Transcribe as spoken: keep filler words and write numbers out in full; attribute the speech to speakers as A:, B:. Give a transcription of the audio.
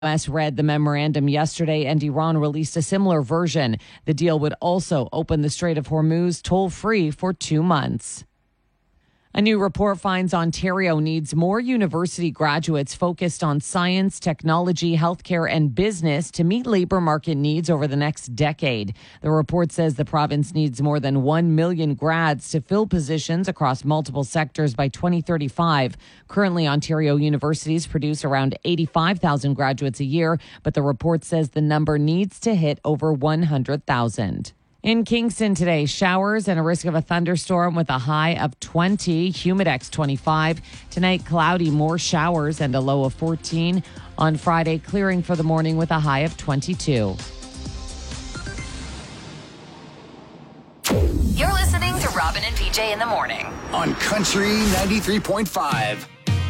A: U S read the memorandum yesterday, and Iran released a similar version. The deal would also open the Strait of Hormuz toll-free for two months. A new report finds Ontario needs more university graduates focused on science, technology, healthcare, and business to meet labor market needs over the next decade. The report says the province needs more than one million grads to fill positions across multiple sectors by twenty thirty-five. Currently, Ontario universities produce around eighty-five thousand graduates a year, but the report says the number needs to hit over one hundred thousand. In Kingston today, showers and a risk of a thunderstorm with a high of twenty, Humidex twenty-five. Tonight, cloudy, more showers and a low of fourteen. On Friday, clearing for the morning with a high of twenty-two.
B: You're listening to Robin and P J in the morning
C: on Country ninety-three point five.